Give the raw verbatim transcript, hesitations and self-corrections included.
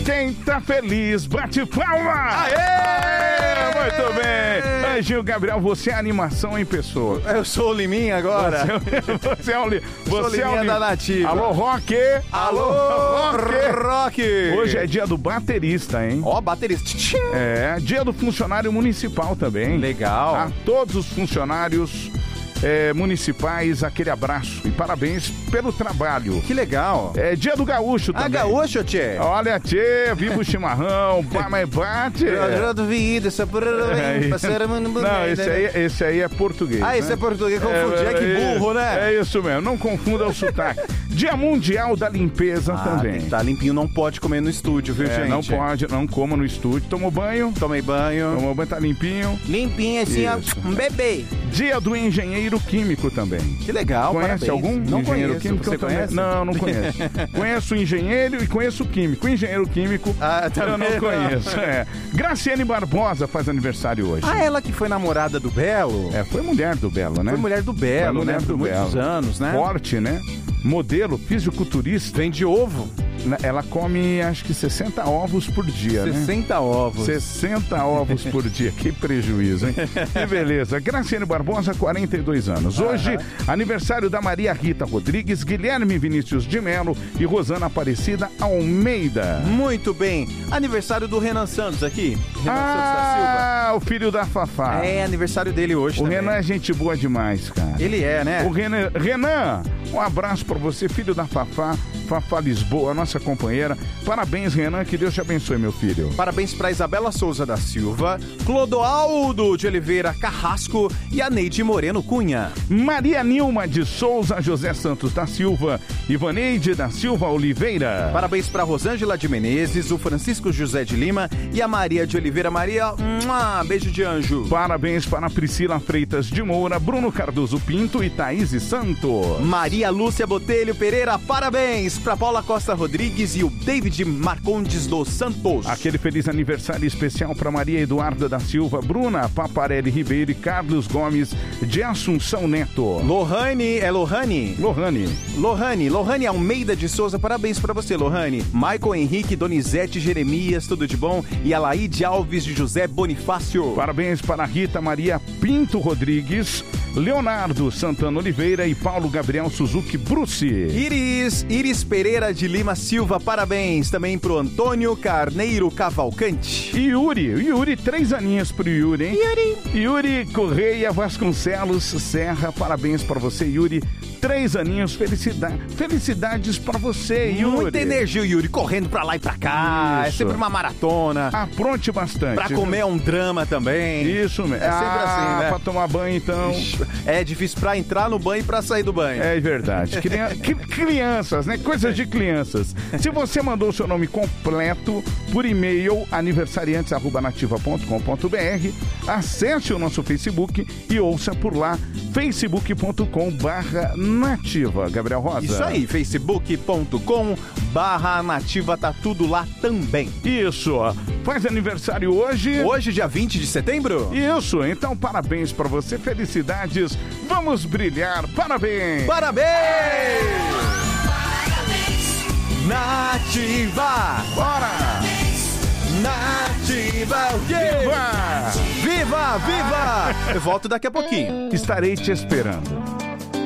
Quem tá feliz, bate palma! Aê! Muito bem! Anjinho Gabriel, você é animação em pessoa. Eu sou o Liminha agora. Você, você é o, li, você sou é o Liminha li, da Nativa. Alô, Rock! Alô, Rock! Rock! Hoje é dia do baterista, hein? Ó, oh, baterista. É, dia do funcionário municipal também. Legal. A todos os funcionários é, municipais, aquele abraço e parabéns pelo trabalho. Que legal. É dia do gaúcho também. Ah, gaúcho, tchê. Olha, tchê, viva o chimarrão, vai, mas bate. Não, esse aí, esse aí é português. Ah, esse né? é português, confundi. É, é, que burro, né? É isso mesmo, não confunda o sotaque. Dia Mundial da Limpeza ah, também. Tá limpinho, não pode comer no estúdio, viu, é, gente? Não pode, não coma no estúdio. Tomou banho? Tomei banho. Tomou banho, tá limpinho? Limpinho, assim, ó, um bebê. Dia do engenheiro químico também. Que legal, conhece parabéns. algum Não engenheiro conheço. químico? Você também? conhece? Não, não conheço. Conheço o engenheiro e conheço o químico. O engenheiro químico ah, eu não conheço. É. Graciane Barbosa faz aniversário hoje. Ah, ela que foi namorada do Belo? É, foi mulher do Belo, né? Foi mulher do Belo, foi mulher né? do Por Belo. muitos anos, né? Forte, né? Modelo, fisiculturista. Vende ovo. Ela come, acho que sessenta ovos por dia, sessenta né? ovos. sessenta ovos por dia. Que prejuízo, hein? Que beleza. Graciane Barbosa, quarenta e dois anos. Hoje, uh-huh. aniversário da Maria Rita Rodrigues, Guilherme Vinícius de Melo e Rosana Aparecida Almeida. Muito bem. Aniversário do Renan Santos aqui. Renan ah, Santos da Silva. Ah, o filho da Fafá. É, aniversário dele hoje O também. Renan é gente boa demais, cara. Ele é, né? O Renan, Renan, um abraço pra você, filho da Fafá, Fafá Lisboa, nossa companheira. Parabéns, Renan, que Deus te abençoe, meu filho. Parabéns pra Isabela Souza da Silva, Clodoaldo de Oliveira Carrasco e a Neide Moreno Cunha. Maria Nilma de Souza, José Santos da Silva, Ivaneide da Silva Oliveira. Parabéns pra Rosângela de Menezes, o Francisco José de Lima e a Maria de Oliveira. Maria, mua, beijo de anjo. Parabéns para Priscila Freitas de Moura, Bruno Cardoso Pinto e Thaís Santos. Maria Lúcia Botelho Pereira, parabéns pra Paula Costa Rodrigues e o David Marcondes dos Santos. Aquele feliz aniversário especial para Maria Eduarda da Silva, Bruna Paparelli Ribeiro e Carlos Gomes de Assunção Neto. Lohane, é Lohane? Lohane. Lohane, Lohane Almeida de Souza, parabéns pra você, Lohane. Michael Henrique, Donizete Jeremias, tudo de bom? E a Laíde Alves de José Bonifácio. Parabéns para Rita Maria Pinto Rodrigues, Leonardo Santana Oliveira e Paulo Gabriel Suzuki Bruce. Iris, Iris Pereira de Lima Silva, parabéns também pro Antônio Carneiro Cavalcante. E Yuri, Yuri, três aninhos pro Yuri, hein? Yuri. Yuri Correia Vasconcelos Serra, parabéns pra você, Yuri. Três aninhos, felicidade, felicidades pra você, Yuri. Muita energia, Yuri, correndo pra lá e pra cá. Isso. É sempre uma maratona. Apronte bastante. Pra comer é um drama também. Isso mesmo. É sempre ah, assim, né? Pra tomar banho, então. É difícil pra entrar no banho e pra sair do banho. É verdade. Crian... Crianças, né? Coisas de crianças. Se você mandou o seu nome completo por e-mail, aniversariantes arroba nativa ponto com ponto b r, acesse o nosso Facebook e ouça por lá, facebook ponto com barra nativa. Gabriel Rosa. Isso aí, facebook ponto com barra nativa, tá tudo lá também. Isso. Faz aniversário hoje. Hoje, dia vinte de setembro? Isso. Então, parabéns pra você. Felicidades. Vamos brilhar. Parabéns. Parabéns. Parabéns. Nativa. Bora. Nativa. Yeah. Viva. Viva, viva. Eu volto daqui a pouquinho. Estarei te esperando.